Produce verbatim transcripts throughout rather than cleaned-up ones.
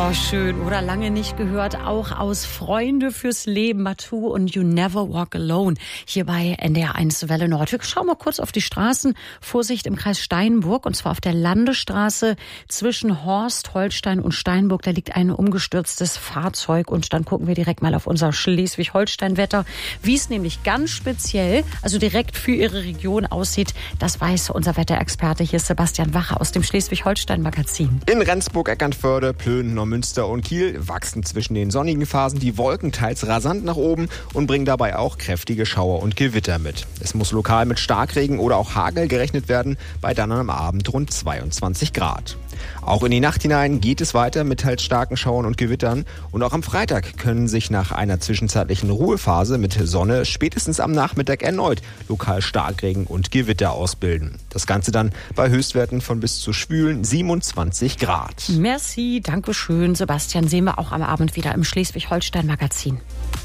Oh, schön, oder? Lange nicht gehört. Auch aus Freunde fürs Leben, Matu und You Never Walk Alone. Hier bei N D R eins Welle Nord. Wir schauen mal kurz auf die Straßen. Vorsicht im Kreis Steinburg, und zwar auf der Landesstraße zwischen Horst, Holstein und Steinburg. Da liegt ein umgestürztes Fahrzeug. Und dann gucken wir direkt mal auf unser Schleswig-Holstein-Wetter. Wie es nämlich ganz speziell, also direkt für Ihre Region aussieht, das weiß unser Wetterexperte. Hier ist Sebastian Wache aus dem Schleswig-Holstein-Magazin. In Rendsburg, Eckernförde, Plön, Neumünster und Kiel wachsen zwischen den sonnigen Phasen die Wolken teils rasant nach oben und bringen dabei auch kräftige Schauer und Gewitter mit. Es muss lokal mit Starkregen oder auch Hagel gerechnet werden, bei dann am Abend rund zweiundzwanzig Grad. Auch in die Nacht hinein geht es weiter mit teils starken Schauern und Gewittern. Und auch am Freitag können sich nach einer zwischenzeitlichen Ruhephase mit Sonne spätestens am Nachmittag erneut lokal Starkregen und Gewitter ausbilden. Das Ganze dann bei Höchstwerten von bis zu schwülen siebenundzwanzig Grad. Merci, danke schön, Sebastian. Sehen wir auch am Abend wieder im Schleswig-Holstein-Magazin.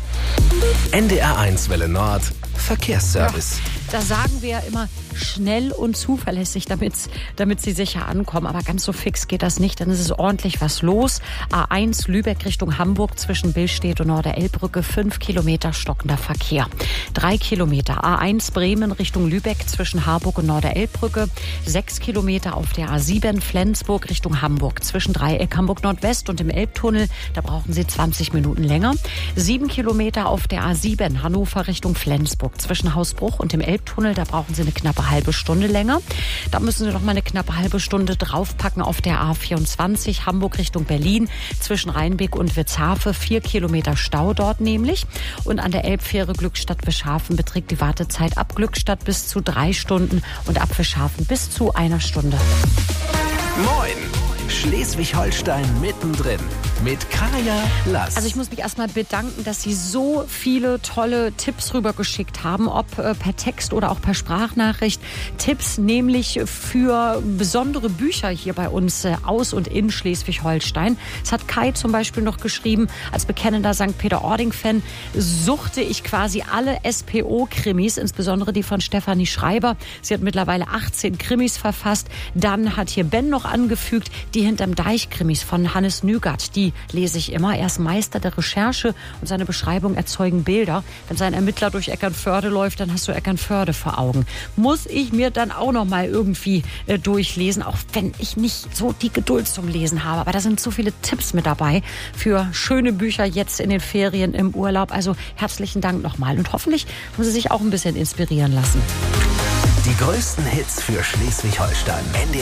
N D R eins Welle Nord Verkehrsservice. Ja, da sagen wir ja immer schnell und zuverlässig, damit, damit Sie sicher ankommen. Aber ganz so fix geht das nicht, denn es ist ordentlich was los. A eins Lübeck Richtung Hamburg zwischen Billstedt und Norderelbbrücke, fünf Kilometer stockender Verkehr. Drei Kilometer A eins Bremen Richtung Lübeck zwischen Harburg und Norderelbbrücke. Sechs Kilometer auf der A sieben Flensburg Richtung Hamburg zwischen Dreieck Hamburg Nordwest und dem Elbtunnel. Da brauchen Sie zwanzig Minuten länger. Sieben Kilometer auf der A sieben Hannover Richtung Flensburg zwischen Hausbruch und dem Elbtunnel. Da brauchen Sie eine knappe halbe Stunde länger. Da müssen Sie noch mal eine knappe halbe Stunde draufpacken auf der A vierundzwanzig Hamburg Richtung Berlin zwischen Rheinbeck und Witzhafe. Vier Kilometer Stau dort nämlich. Und an der Elbfähre Glückstadt-Wischhafen beträgt die Wartezeit ab Glückstadt bis zu drei Stunden und ab Wischhafen bis zu einer Stunde. Moin! Schleswig-Holstein mittendrin mit Kaya Lass. Also ich muss mich erstmal bedanken, dass Sie so viele tolle Tipps rübergeschickt haben, ob äh, per Text oder auch per Sprachnachricht. Tipps nämlich für besondere Bücher hier bei uns äh, aus und in Schleswig-Holstein. Es hat Kai zum Beispiel noch geschrieben, als bekennender Sankt Peter-Ording-Fan suchte ich quasi alle S P O-Krimis, insbesondere die von Stefanie Schreiber. Sie hat mittlerweile achtzehn Krimis verfasst. Dann hat hier Ben noch angefügt, die Hinterm Deich-Krimis von Hannes Nygard, die lese ich immer. Er ist Meister der Recherche und seine Beschreibungen erzeugen Bilder. Wenn sein Ermittler durch Eckernförde läuft, dann hast du Eckernförde vor Augen. Muss ich mir dann auch noch mal irgendwie äh, durchlesen, auch wenn ich nicht so die Geduld zum Lesen habe. Aber da sind so viele Tipps mit dabei für schöne Bücher jetzt in den Ferien, im Urlaub. Also herzlichen Dank nochmal. Und hoffentlich haben Sie sich auch ein bisschen inspirieren lassen. Die größten Hits für Schleswig-Holstein. N D R